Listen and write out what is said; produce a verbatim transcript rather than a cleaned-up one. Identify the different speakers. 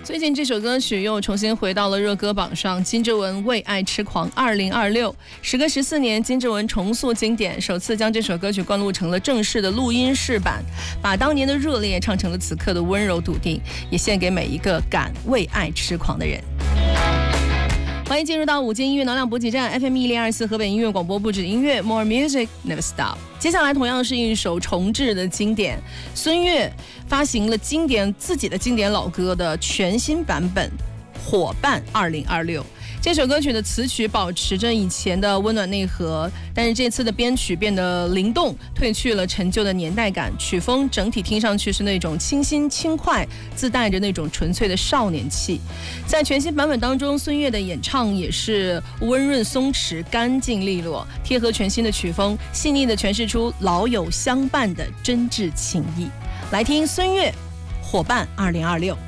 Speaker 1: 最近这首歌曲又重新回到了热歌榜上，金志文《为爱痴狂》二零二六，时隔十四年，金志文重塑经典，首次将这首歌曲灌录成了正式的录音室版，把当年的热烈唱成了此刻的温柔笃定，也献给每一个敢为爱痴狂的人。欢迎进入到午间音乐能量补给站 F M 一零二四河北音乐广播，不止音乐 More Music Never Stop。 接下来同样是一首重制的经典，孙悦发行了经典自己的经典老歌的全新版本《伙伴二零二六》。这首歌曲的词曲保持着以前的温暖内核，但是这次的编曲变得灵动，褪去了陈旧的年代感，曲风整体听上去是那种清新轻快，自带着那种纯粹的少年气。在全新版本当中，孙悦的演唱也是温润松弛、干净利落，贴合全新的曲风，细腻地诠释出老友相伴的真挚情谊。来听孙悦《伙伴二零二六》。